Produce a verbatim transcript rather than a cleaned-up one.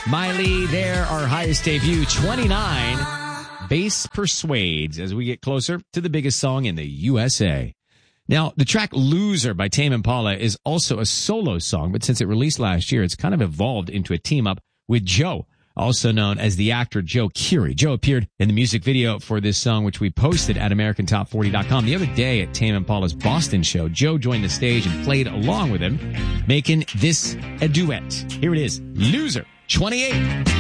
Miley, there, our highest debut, twenty-nine. Bass Persuades as we get closer to the biggest song in the U S A. Now, the track Loser by Tame Impala is also a solo song, but since it released last year, it's kind of evolved into a team-up with Joe, also known as the actor Joe Keery. Joe appeared in the music video for this song, which we posted at American Top forty dot com. The other day at Tame Impala's Boston show, Joe joined the stage and played along with him, making this a duet. Here it is, Loser, twenty-eight.